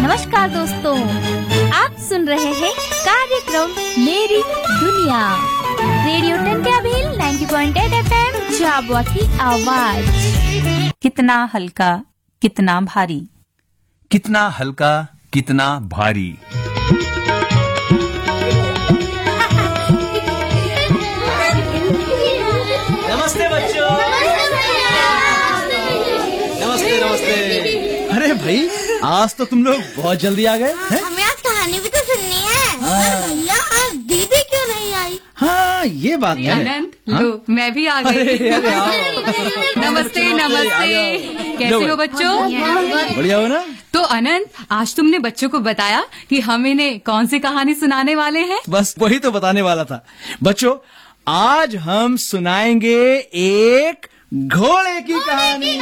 नमस्कार दोस्तों, आप सुन रहे हैं कार्यक्रम मेरी दुनिया, रेडियो टंट्याभिल 90.8 FM झाबुआ की आवाज। कितना हल्का कितना भारी, कितना हल्का कितना भारी। नमस्ते बच्चों। नमस्ते नमस्ते। अरे भाई, आज तो तुम लोग बहुत जल्दी आ गए हैं। हमें आज कहानी भी तो सुननी है। भैया, आज दीदी क्यों नहीं आई? हाँ, ये बात है। आनंद, लो मैं भी आ गई। अरे आओ। नमस्ते नमस्ते, कैसे हो बच्चों? बढ़िया हो ना? तो अनंत, आज तुमने बच्चों को बताया कि हम इन्हें कौन सी कहानी सुनाने वाले हैं? बस वही तो बताने वाला था। बच्चों, आज हम सुनाएंगे एक घोड़े की कहानी।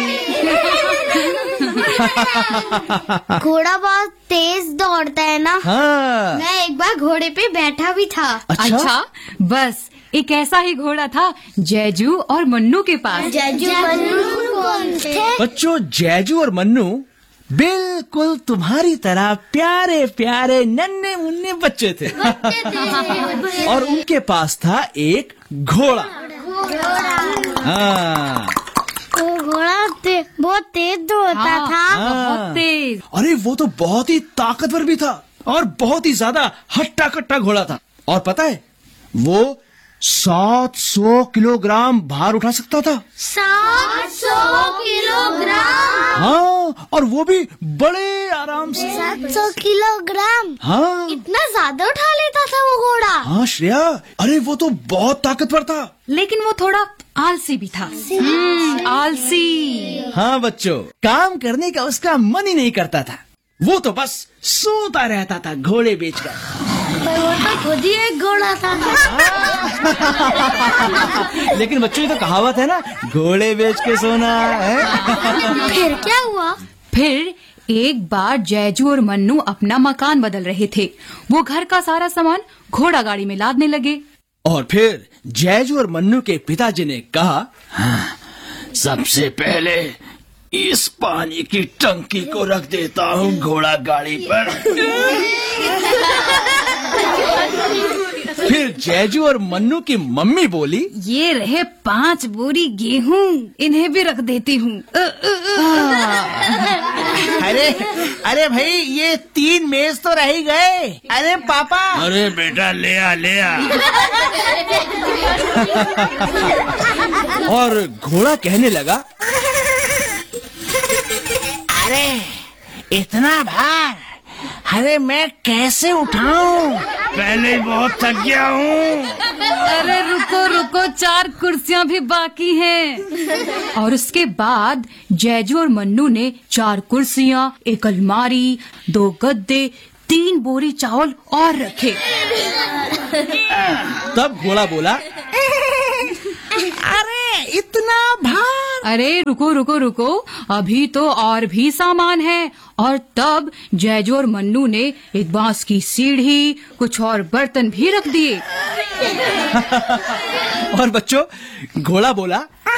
घोड़ा बहुत तेज दौड़ता है ना? हाँ। मैं एक बार घोड़े पे बैठा भी था। अच्छा, बस एक ऐसा ही घोड़ा था जैजू और मन्नू के पास। जैजू मन्नू कौन थे? बच्चों, जैजू और मन्नू बिल्कुल तुम्हारी तरह प्यारे प्यारे नन्हे मुन्ने बच्चे थे। और उनके पास था एक घोड़ा। हाँ। वो घोड़ा बहुत तेज दौड़ता था। बहुत तेज। अरे वो तो बहुत ही ताकतवर भी था और बहुत ही ज्यादा हट्टा कट्टा घोड़ा था। और पता है, वो 700 किलोग्राम भार उठा सकता था। 700 किलोग्राम? हाँ, और वो भी बड़े आराम से। 700 किलोग्राम? हाँ। इतना ज्यादा उठा लेता था वो घोड़ा? हाँ श्रेया, अरे वो तो बहुत ताकतवर था। लेकिन वो थोड़ा आलसी भी था। आलसी। हाँ बच्चों, काम करने का उसका मन ही नहीं करता था। वो तो बस सोता रहता था घोड़े बेचकर। पर वो तो खुद ही एक घोड़ा था। लेकिन बच्चों, ये तो कहावत है ना, घोड़े बेच के सोना है। फिर क्या हुआ? फिर एक बार जैजू और मन्नू अपना मकान बदल रहे थे। वो घर का सारा सामान घोड़ा गाड़ी में लादने लगे। और फिर जैजू और मन्नू के पिताजी ने कहा, हाँ, सबसे पहले इस पानी की टंकी को रख देता हूँ घोड़ा गाड़ी पर। फिर जैजू और मन्नू की मम्मी बोली, ये रहे 5 बोरी गेहूं, इन्हें भी रख देती हूँ। अरे अरे भाई, ये 3 मेज तो रह ही गए। अरे पापा। अरे बेटा, ले आ ले आ। और घोड़ा कहने लगा, अरे इतना भार, अरे मैं कैसे उठाऊं? पहले ही बहुत थक गया हूँ। अरे रुको रुको, 4 कुर्सियां भी बाकी हैं। और उसके बाद जैजू और मन्नू ने 4 कुर्सियां, एक अलमारी, 2 गद्दे, 3 बोरी चावल और रखे। तब घोड़ा बोला, अरे इतना भार? अरे रुको रुको रुको, अभी तो और भी सामान है। और तब जैजू और मन्नू ने एक बांस की सीढ़ी, कुछ और बर्तन भी रख दिए। और बच्चों, घोड़ा बोला,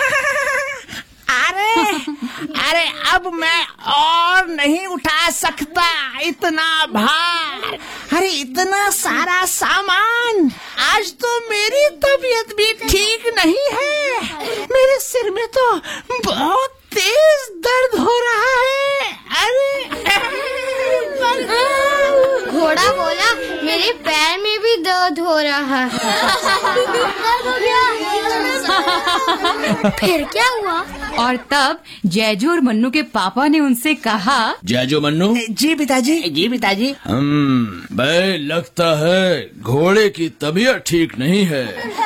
अरे अब मैं और नहीं उठा सकता इतना भार। अरे इतना सारा सामान। आज तो मेरी तबीयत भी ठीक नहीं है। मेरे सिर में तो बहुत तेज दर्द हो रहा है। घोड़ा बोला, मेरे पैर में भी दर्द हो रहा है। फिर क्या हुआ? और तब जैजू और मन्नू के पापा ने उनसे कहा, जैजू मन्नू, जी पिताजी। जी पिताजी। भाई, लगता है घोड़े की तबीयत ठीक नहीं है।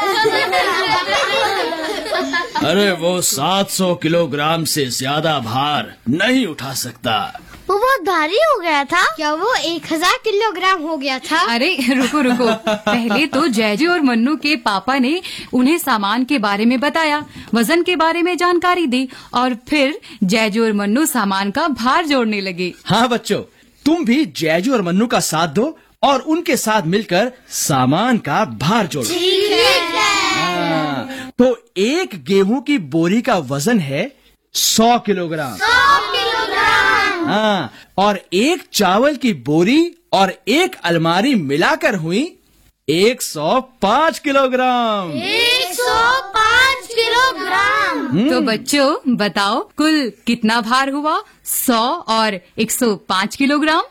अरे वो 700 किलोग्राम से ज्यादा भार नहीं उठा सकता। वो बहुत भारी हो गया था क्या? वो 1000 किलोग्राम हो गया था? अरे रुको रुको, पहले तो जैजू और मन्नू के पापा ने उन्हें सामान के बारे में बताया, वजन के बारे में जानकारी दी, और फिर जैजू और मन्नू सामान का भार जोड़ने लगे। हाँ बच्चों, तुम भी जैजू और मन्नू का साथ दो और उनके साथ मिलकर सामान का भार जोड़ो। ठीक है। हाँ, तो एक गेहूं की बोरी का वजन है 100 किलोग्राम। 100 किलोग्राम। हाँ, और एक चावल की बोरी और एक अलमारी मिलाकर हुई 105 किलोग्राम। 105 किलोग्राम। तो बच्चों बताओ कुल कितना भार हुआ 100 और 105 किलोग्राम?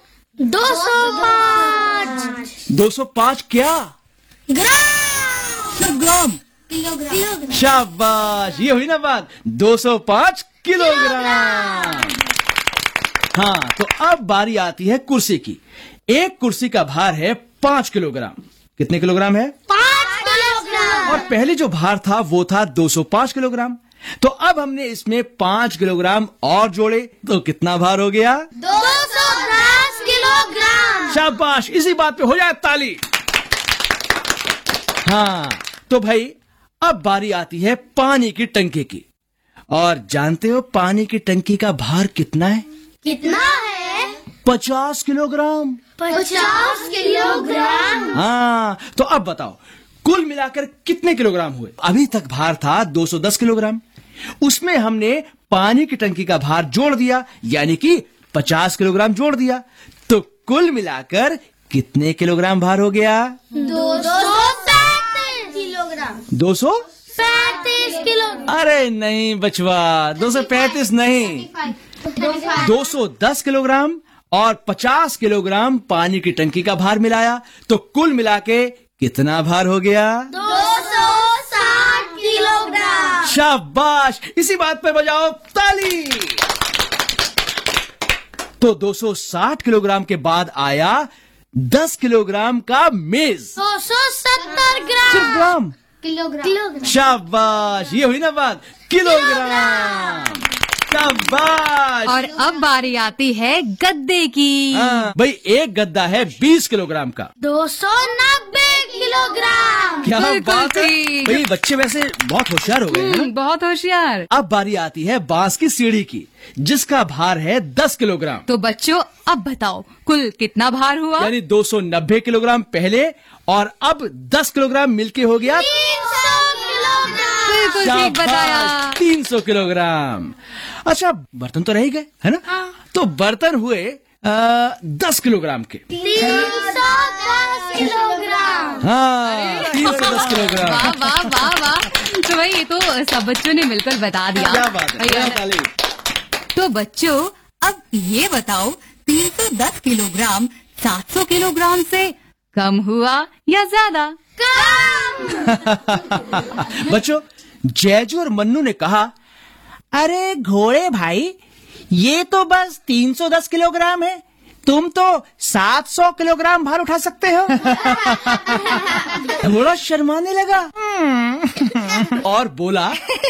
205 205 क्या? ग्राम। ग्राम। शाबाश, ये हुई ना बात, 205 किलोग्राम। हाँ, तो अब बारी आती है कुर्सी की। एक कुर्सी का भार है 5 किलोग्राम। कितने किलोग्राम है? 5 किलोग्राम। और पहले जो भार था वो था 205 किलोग्राम। तो अब हमने इसमें 5 किलोग्राम और जोड़े तो कितना भार हो गया? 210 किलोग्राम। शाबाश, इसी बात पे हो जाए ताली। हाँ, तो भाई अब बारी आती है पानी की टंकी की। और जानते हो पानी की टंकी का भार कितना है? कितना है? 50 किलोग्राम। 50 किलोग्राम। हाँ, तो अब बताओ कुल मिलाकर कितने किलोग्राम हुए? अभी तक भार था 210 किलोग्राम। उसमें हमने पानी की टंकी का भार जोड़ दिया, यानी कि 50 किलोग्राम जोड़ दिया। तो कुल मिलाकर कितने किलोग्राम भार हो गया? 235 किलोग्राम। 235 किलोग्राम। अरे नहीं बचवा, 235 नहीं, 210 किलोग्राम और 50 किलोग्राम पानी की टंकी का भार मिलाया तो कुल मिला के कितना भार हो गया? 260 किलोग्राम। शाबाश, इसी बात पे बजाओ ताली। तो 260 किलोग्राम के बाद आया 10 किलोग्राम का मेज। 270 सिर्फ ग्राम। किलोग्राम। शाबाश, ये हुई ना बात, किलोग्राम। शाबाश। और अब बारी आती है गद्दे की। हाँ, भाई एक गद्दा है 20 किलोग्राम का। 290 kilogram. क्या बिल्कुल बात है, ठीक। भाई बच्चे वैसे बहुत होशियार हो गए हैं ना? बहुत होशियार। अब बारी आती है बांस की सीढ़ी की, जिसका भार है 10 किलोग्राम। तो बच्चों अब बताओ कुल कितना भार हुआ? यानी 290 किलोग्राम पहले और अब 10 किलोग्राम मिलके हो गया 300 kilogram. बिल्कुल ठीक बताया। 300 किलोग्राम। अच्छा, बर्तन तो रह ही गए है ना? तो बर्तन हुए 10 किलोग्राम के। 310 kilogram. हाँ, 310 किलोग्राम। वाह वाह वाह वाह। तो भाई ये तो सब बच्चों ने मिलकर बता दिया। क्या बात है, भैया, ताली। तो बच्चों अब ये बताओ 310 किलोग्राम 700 किलोग्राम से कम हुआ या ज्यादा? बच्चों, जैजू और मन्नू ने कहा, अरे घोड़े भाई, ये तो बस 310 किलोग्राम है, तुम तो 700 किलोग्राम भार उठा सकते हो। थोड़ा शर्माने लगा और बोला,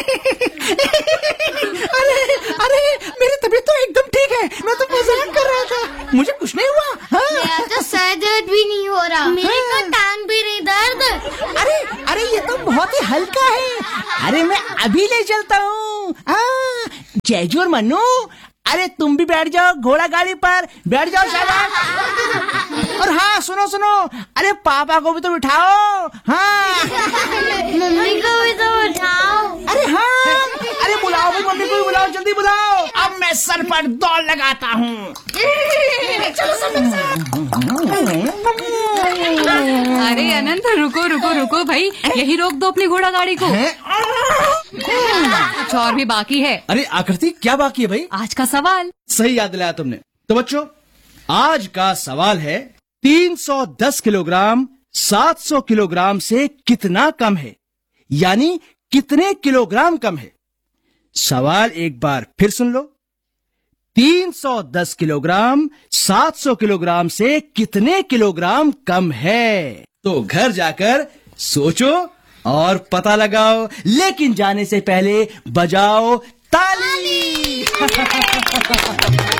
अरे मेरी तबीयत तो एकदम ठीक है, मैं तो मजाक कर रहा था, मुझे कुछ नहीं हुआ। हाँ। मेरा तो सर दर्द भी नहीं हो रहा, मेरे का टांग भी नहीं दर्द। अरे ये तो बहुत ही हल्का है, अरे मैं अभी ले चलता हूँ। जैजू और मन्नू, अरे तुम भी बैठ जाओ घोड़ा गाड़ी पर, बैठ जाओ शाबाश। और हाँ सुनो सुनो, अरे पापा को भी तो बिठाओ। हाँ मम्मी को भी तो उठाओ। अरे हाँ, अरे बुलाओ भी, मम्मी को भी बुलाओ, जल्दी बुलाओ। अब मैं सर पर दौड़ लगाता हूँ। चलो सब मेरे साथ। अरे अनंत रुको रुको रुको भाई, यही रोक दो अपनी घोड़ा गाड़ी को। कुछ और भी बाकी है। अरे आकृति, क्या बाकी है भाई? आज का सवाल। सही याद दिलाया तुमने। तो बच्चों, आज का सवाल है 310 किलोग्राम 700 किलोग्राम से कितना कम है, यानी कितने किलोग्राम कम है? सवाल एक बार फिर सुन लो। 310 किलोग्राम 700 किलोग्राम से कितने किलोग्राम कम है? तो घर जाकर सोचो और पता लगाओ, लेकिन जाने से पहले बजाओ ताली।